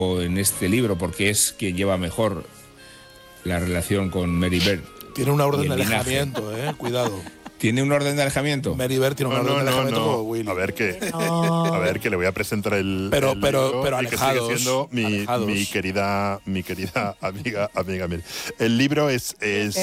en este libro porque es quien lleva mejor la relación con Mary Beard. Tiene una orden de alejamiento, cuidado. ¿Tiene un orden de alejamiento? Mary Beard tiene una orden de alejamiento como Willy. A ver que le voy a presentar el libro pero y que sigue siendo mi querida amiga Mary. El libro es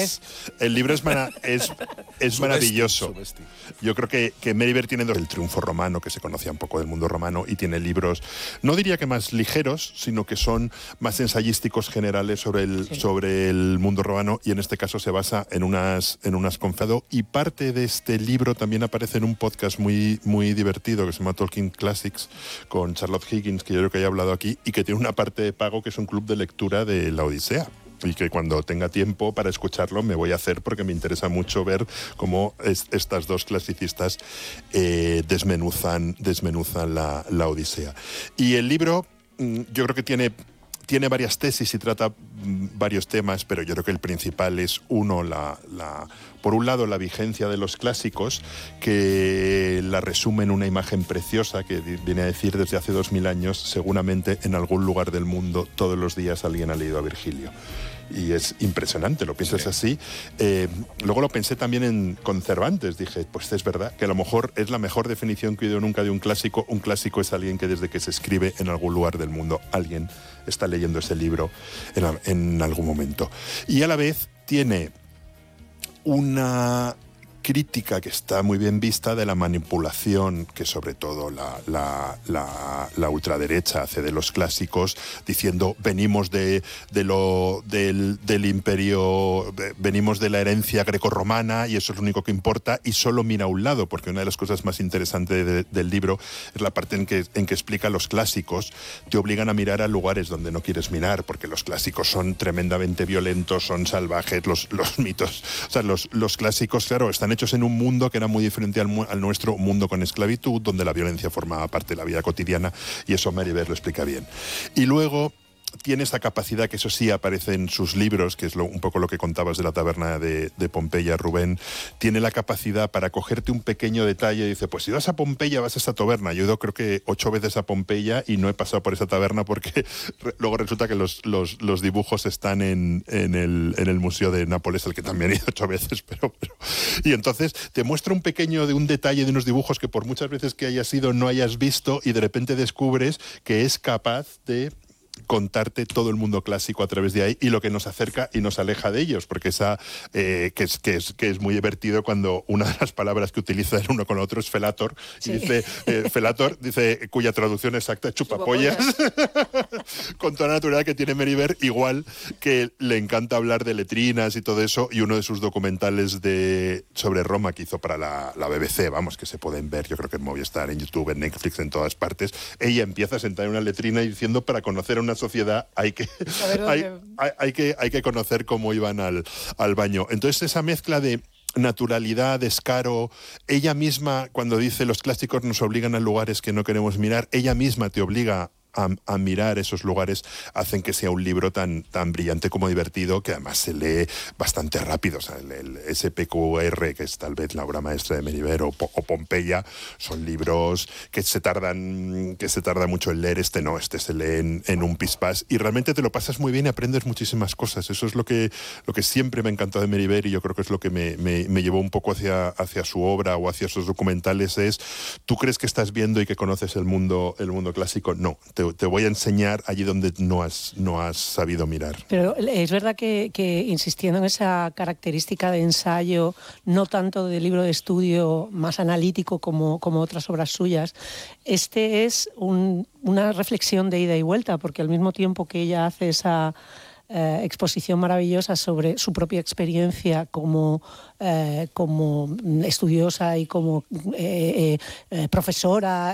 maravilloso. Yo creo que Mary Beard tiene el triunfo romano, que se conocía un poco del mundo romano, y tiene libros, no diría que más ligeros, sino que son más ensayísticos generales sobre el mundo romano, y en este caso se basa en unas confado, y parte de este libro también aparece en un podcast muy, muy divertido que se llama Talking Classics con Charlotte Higgins, que yo creo que he hablado aquí, y que tiene una parte de pago que es un club de lectura de la Odisea. Y que cuando tenga tiempo para escucharlo me voy a hacer, porque me interesa mucho ver cómo estas dos clasicistas desmenuzan la Odisea. Y el libro, yo creo que tiene varias tesis y trata varios temas, pero yo creo que el principal es, por un lado, la vigencia de los clásicos, que la resume en una imagen preciosa que viene a decir: desde hace 2000 años, seguramente en algún lugar del mundo, todos los días alguien ha leído a Virgilio. Y es impresionante, lo piensas así. Luego lo pensé también con Cervantes. Dije, pues es verdad, que a lo mejor es la mejor definición que he oído nunca de un clásico. Un clásico es alguien que desde que se escribe en algún lugar del mundo, alguien está leyendo ese libro en algún momento. Y a la vez tiene una crítica que está muy bien vista de la manipulación que sobre todo la ultraderecha hace de los clásicos, diciendo venimos del imperio, venimos de la herencia grecorromana y eso es lo único que importa, y solo mira a un lado, porque una de las cosas más interesantes del libro es la parte en que explica los clásicos te obligan a mirar a lugares donde no quieres mirar, porque los clásicos son tremendamente violentos, son salvajes, los mitos, o sea, los clásicos, claro, están hechos en un mundo que era muy diferente al nuestro, un mundo con esclavitud, donde la violencia formaba parte de la vida cotidiana, y eso Mary Beard lo explica bien. Y luego tiene esa capacidad, que eso sí aparece en sus libros, que es un poco lo que contabas de la taberna de Pompeya, Rubén. Tiene la capacidad para cogerte un pequeño detalle y dice, pues si vas a Pompeya, vas a esta taberna. Yo he ido creo que 8 veces a Pompeya y no he pasado por esa taberna porque luego resulta que los dibujos están en el Museo de Nápoles, al que también he ido 8 veces. Y entonces te muestra un pequeño de un detalle de unos dibujos que por muchas veces que hayas ido no hayas visto, y de repente descubres que es capaz de contarte todo el mundo clásico a través de ahí, y lo que nos acerca y nos aleja de ellos, porque que es muy divertido cuando una de las palabras que utiliza el uno con el otro es felator, y dice felator, dice, cuya traducción exacta es chupapollas, con toda la naturalidad que tiene Mary Beard, igual que le encanta hablar de letrinas y todo eso, y uno de sus documentales sobre Roma que hizo para la BBC, vamos, que se pueden ver, yo creo que en Movistar, en YouTube, en Netflix, en todas partes, ella empieza a sentar en una letrina y diciendo, para conocer a una sociedad hay que conocer cómo iban al baño. Entonces esa mezcla de naturalidad, descaro, ella misma, cuando dice los clásicos nos obligan a lugares que no queremos mirar, ella misma te obliga a mirar esos lugares, hacen que sea un libro tan brillante como divertido, que además se lee bastante rápido. O sea, el SPQR, que es tal vez la obra maestra de Mary Beard, o Pompeya, son libros que se tarda mucho en leer. Este se lee en un pispás, y realmente te lo pasas muy bien y aprendes muchísimas cosas. Eso es lo que siempre me ha encantado de Mary Beard, y yo creo que es lo que me llevó un poco hacia su obra o hacia sus documentales. Es, ¿tú crees que estás viendo y que conoces el mundo clásico? No, te voy a enseñar allí donde no has sabido mirar. Pero es verdad que insistiendo en esa característica de ensayo, no tanto de libro de estudio más analítico como otras obras suyas, este es una reflexión de ida y vuelta, porque al mismo tiempo que ella hace esa exposición maravillosa sobre su propia experiencia como estudiosa y como profesora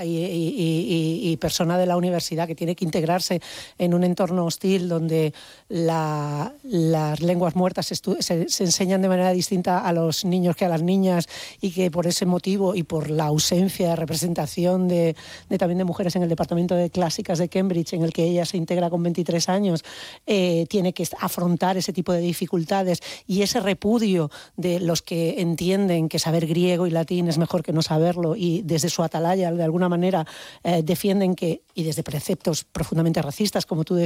y persona de la universidad que tiene que integrarse en un entorno hostil donde las lenguas muertas se enseñan de manera distinta a los niños que a las niñas, y que por ese motivo y por la ausencia de representación también de mujeres en el departamento de clásicas de Cambridge, en el que ella se integra con 23 años, tiene tiene que afrontar ese tipo de dificultades, y ese repudio de los que entienden que saber griego y latín es mejor que no saberlo, y desde su atalaya de alguna manera defienden que, y desde preceptos profundamente racistas, como tú